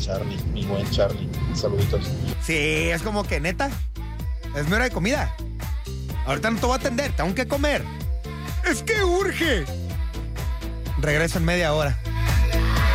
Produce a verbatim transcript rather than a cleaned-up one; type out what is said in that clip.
Charlie, mi buen Charlie. Saluditos. Sí, es como que neta, es mi hora de comida. Ahorita no te voy a atender, tengo que comer. Es que urge. Regreso en media hora.